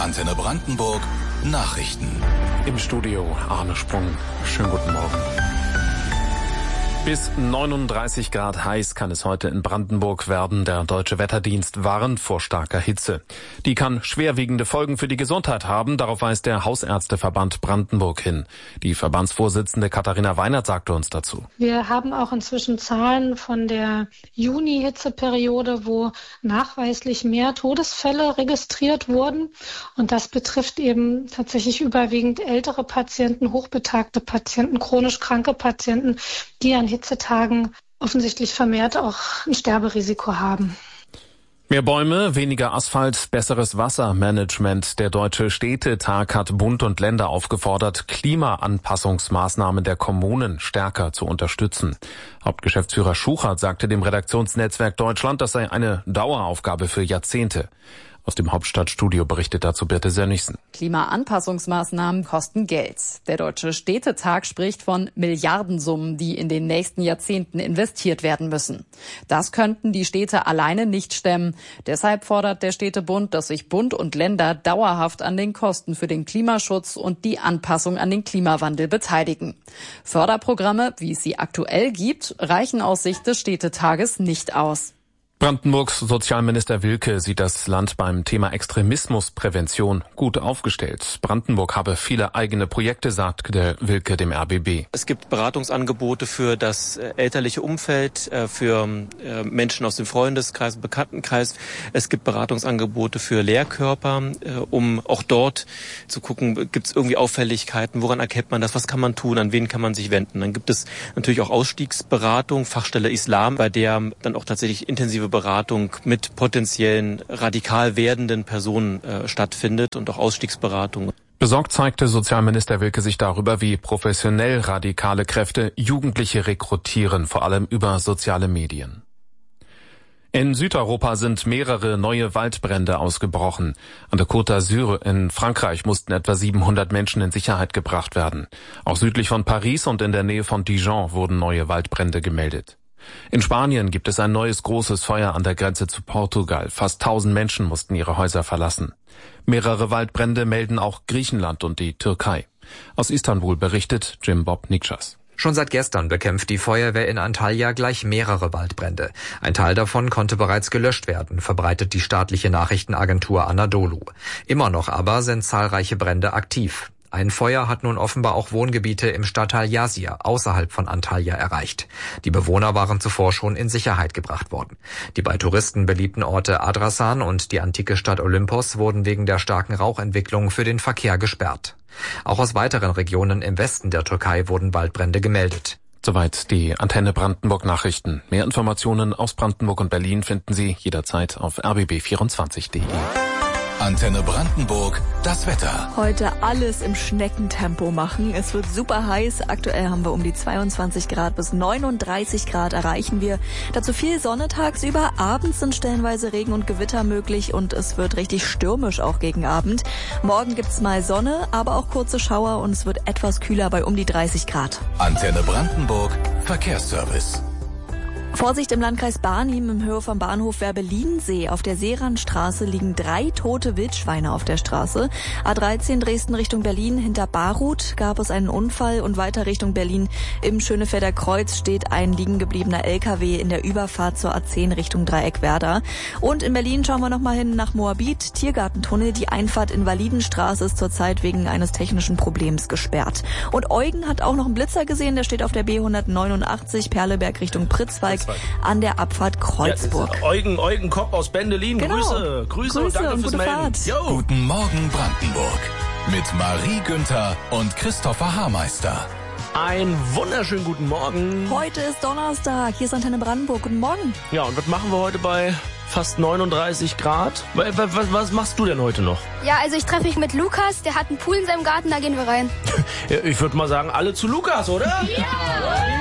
Antenne Brandenburg Nachrichten. Im Studio Arne Sprung. Schönen guten Morgen. Bis 39 Grad heiß kann es heute in Brandenburg werden. Der Deutsche Wetterdienst warnt vor starker Hitze. Die kann schwerwiegende Folgen für die Gesundheit haben. Darauf weist der Hausärzteverband Brandenburg hin. Die Verbandsvorsitzende Katharina Weinert sagte uns dazu. Wir haben auch inzwischen Zahlen von der Juni-Hitzeperiode, wo nachweislich mehr Todesfälle registriert wurden. Und das betrifft eben tatsächlich überwiegend ältere Patienten, hochbetagte Patienten, chronisch kranke Patienten, die an Hitzetagen offensichtlich vermehrt auch ein Sterberisiko haben. Mehr Bäume, weniger Asphalt, besseres Wassermanagement. Der Deutsche Städtetag hat Bund und Länder aufgefordert, Klimaanpassungsmaßnahmen der Kommunen stärker zu unterstützen. Hauptgeschäftsführer Schuchert sagte dem Redaktionsnetzwerk Deutschland, das sei eine Daueraufgabe für Jahrzehnte. Aus dem Hauptstadtstudio berichtet dazu Birte Sönnigsen. Klimaanpassungsmaßnahmen kosten Geld. Der Deutsche Städtetag spricht von Milliardensummen, die in den nächsten Jahrzehnten investiert werden müssen. Das könnten die Städte alleine nicht stemmen. Deshalb fordert der Städtebund, dass sich Bund und Länder dauerhaft an den Kosten für den Klimaschutz und die Anpassung an den Klimawandel beteiligen. Förderprogramme, wie es sie aktuell gibt, reichen aus Sicht des Städtetages nicht aus. Brandenburgs Sozialminister Wilke sieht das Land beim Thema Extremismusprävention gut aufgestellt. Brandenburg habe viele eigene Projekte, sagt der Wilke dem RBB. Es gibt Beratungsangebote für das elterliche Umfeld, für Menschen aus dem Freundeskreis, Bekanntenkreis. Es gibt Beratungsangebote für Lehrkörper, um auch dort zu gucken, gibt es irgendwie Auffälligkeiten, woran erkennt man das, was kann man tun, an wen kann man sich wenden. Dann gibt es natürlich auch Ausstiegsberatung, Fachstelle Islam, bei der dann auch tatsächlich intensive Beratung mit potenziellen radikal werdenden Personen stattfindet und auch Ausstiegsberatung. Besorgt zeigte Sozialminister Wilke sich darüber, wie professionell radikale Kräfte Jugendliche rekrutieren, vor allem über soziale Medien. In Südeuropa sind mehrere neue Waldbrände ausgebrochen. An der Côte d'Azur in Frankreich mussten etwa 700 Menschen in Sicherheit gebracht werden. Auch südlich von Paris und in der Nähe von Dijon wurden neue Waldbrände gemeldet. In Spanien gibt es ein neues großes Feuer an der Grenze zu Portugal. Fast 1000 Menschen mussten ihre Häuser verlassen. Mehrere Waldbrände melden auch Griechenland und die Türkei. Aus Istanbul berichtet Jim Bob Nikschas. Schon seit gestern bekämpft die Feuerwehr in Antalya gleich mehrere Waldbrände. Ein Teil davon konnte bereits gelöscht werden, verbreitet die staatliche Nachrichtenagentur Anadolu. Immer noch aber sind zahlreiche Brände aktiv. Ein Feuer hat nun offenbar auch Wohngebiete im Stadtteil Yazir außerhalb von Antalya erreicht. Die Bewohner waren zuvor schon in Sicherheit gebracht worden. Die bei Touristen beliebten Orte Adrasan und die antike Stadt Olympos wurden wegen der starken Rauchentwicklung für den Verkehr gesperrt. Auch aus weiteren Regionen im Westen der Türkei wurden Waldbrände gemeldet. Soweit die Antenne Brandenburg Nachrichten. Mehr Informationen aus Brandenburg und Berlin finden Sie jederzeit auf rbb24.de. Antenne Brandenburg, das Wetter. Heute alles im Schneckentempo machen. Es wird super heiß. Aktuell haben wir um die 22 Grad bis 39 Grad erreichen wir. Dazu viel Sonne tagsüber. Abends sind stellenweise Regen und Gewitter möglich und es wird richtig stürmisch auch gegen Abend. Morgen gibt's mal Sonne, aber auch kurze Schauer und es wird etwas kühler bei um die 30 Grad. Antenne Brandenburg, Verkehrsservice. Vorsicht im Landkreis Barnim im Höhe vom Bahnhof Werbe-Liedensee. Auf der Seeranstraße liegen 3 tote Wildschweine auf der Straße. A13 Dresden Richtung Berlin. Hinter Barut gab es einen Unfall und weiter Richtung Berlin. Im Schönefelder Kreuz steht ein liegen gebliebener LKW in der Überfahrt zur A10 Richtung Dreieckwerder. Und in Berlin schauen wir nochmal hin nach Moabit. Tiergartentunnel. Die Einfahrt in Validenstraße ist zurzeit wegen eines technischen Problems gesperrt. Und Eugen hat auch noch einen Blitzer gesehen. Der steht auf der B189 Perleberg Richtung Pritzwalk. An der Abfahrt Kreuzburg. Ja, Eugen Kopp aus Bendelin. Genau. Grüße und danke fürs Melden. Guten Morgen Brandenburg. Mit Marie Günther und Christopher Haarmeister. Einen wunderschönen guten Morgen. Heute ist Donnerstag. Hier ist Antenne Brandenburg. Guten Morgen. Ja, und was machen wir heute bei fast 39 Grad? Was machst du denn heute noch? Ja, also ich treffe mich mit Lukas. Der hat einen Pool in seinem Garten. Da gehen wir rein. Ich würde mal sagen, alle zu Lukas, oder? Ja!